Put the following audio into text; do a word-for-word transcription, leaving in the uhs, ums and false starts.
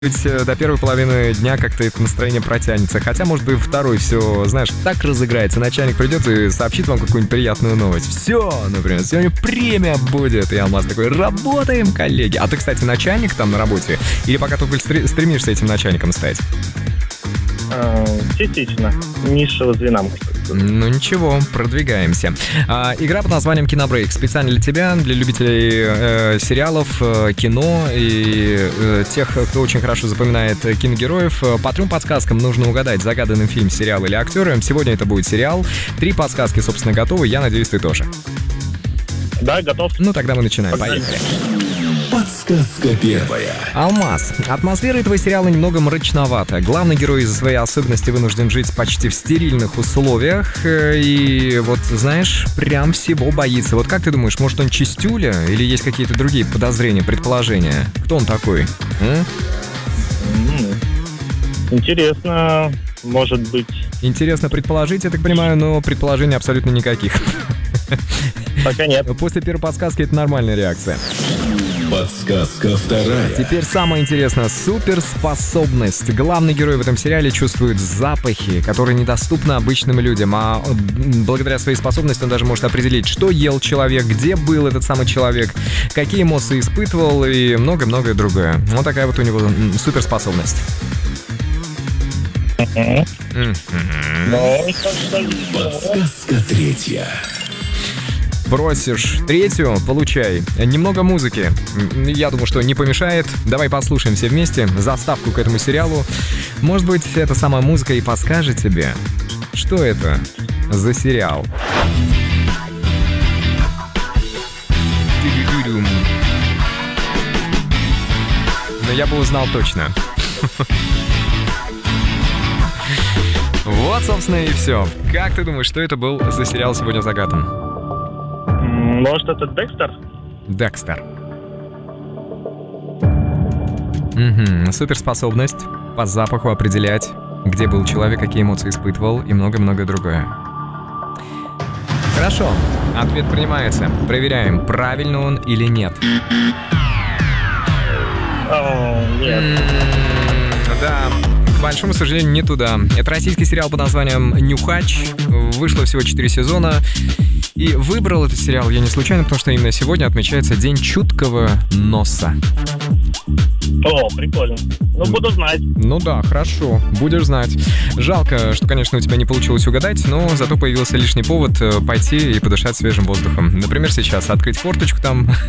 Ведь до первой половины дня как-то это настроение протянется. Хотя, может быть, второй все, знаешь, так разыграется. Начальник придет и сообщит вам какую-нибудь приятную новость. Все, например, сегодня премия будет. И Алмаз такой: работаем, коллеги. А ты, кстати, начальник там на работе? Или пока только стремишься этим начальником стать? Частично. Низшего звена, может быть. Ну ничего, продвигаемся. А, игра под названием «Кинобрейк» специально для тебя, для любителей э, сериалов, э, кино и э, тех, кто очень хорошо запоминает киногероев. По трем подсказкам нужно угадать загаданный фильм, сериал или актера. Сегодня это будет сериал. Три подсказки, собственно, готовы. Я надеюсь, ты тоже. Да, готов. Ну тогда мы начинаем. Поехали. Подсказка первая. Алмаз. Атмосфера этого сериала немного мрачновата. Главный герой из-за своей особенности вынужден жить почти в стерильных условиях. И вот, знаешь, прям всего боится. Вот как ты думаешь, может он чистюля? Или есть какие-то другие подозрения, предположения? Кто он такой? М? Интересно, может быть. Интересно предположить, я так понимаю, но предположений абсолютно никаких. Пока нет. После первой подсказки это нормальная реакция. Подсказка вторая. Теперь самое интересное. Суперспособность. Главный герой в этом сериале чувствует запахи, которые недоступны обычным людям. А благодаря своей способности он даже может определить, что ел человек, где был этот самый человек, какие эмоции испытывал и многое-многое другое. Вот такая вот у него суперспособность. Подсказка третья. Просишь третью, получай. Немного музыки. Я думаю, что не помешает. Давай послушаем все вместе заставку к этому сериалу. Может быть, эта самая музыка и подскажет тебе, что это за сериал. Но я бы узнал точно. Вот, собственно, и все. Как ты думаешь, что это был за сериал сегодня загадан? Может, это Декстер? Декстер. Угу. Суперспособность по запаху определять, где был человек, какие эмоции испытывал и много-много другое. Хорошо. Ответ принимается. Проверяем, правильно он или нет. О, нет. М-м, да. К большому сожалению, не туда. Это российский сериал под названием «Нюхач». Вышло всего четыре сезона. И выбрал этот сериал я не случайно, потому что именно сегодня отмечается День чуткого носа. О, прикольно. Ну, буду знать. Ну да, хорошо, будешь знать. Жалко, что, конечно, у тебя не получилось угадать, но зато появился лишний повод пойти и подышать свежим воздухом. Например, сейчас открыть форточку там